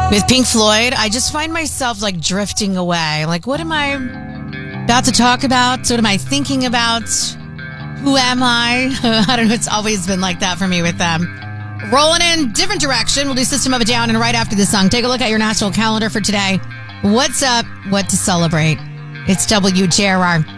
With Pink Floyd, I just find myself like drifting away. Like, what am I about to talk about? What am I thinking about? Who am I? I don't know. It's always been like that for me with them. Rolling in different direction. We'll do System of a Down, and right after this song, take a look at your national calendar for today. What's up? What to celebrate? It's WJRR.